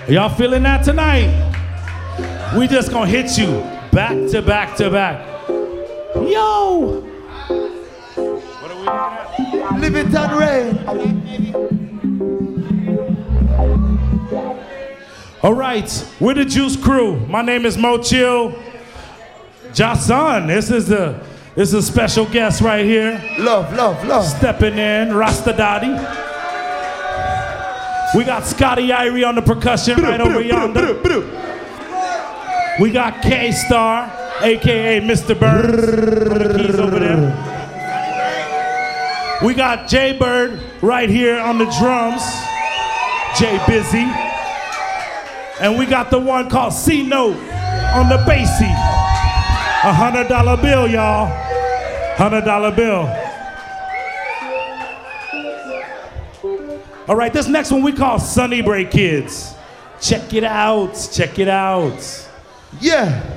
Y'all feeling that tonight? We just gonna hit you back to back to back. Yo! What are we looking at? Live it and rain. All right, we're the Juice Crew. My name is Mo Chill. Jason, this is a special guest right here. Love, love, love. Stepping in, Rasta Daddy. We got Scotty Irie on the percussion right over yonder. We got K-Star, aka Mr. Burns, on the keys over there. We got Jay Bird right here on the drums. Jay Busy. And we got the one called C-Note on the bassy. $100 bill, y'all. $100 bill. All right, this next one we call Sunny Break Kids. Check it out, check it out. Yeah.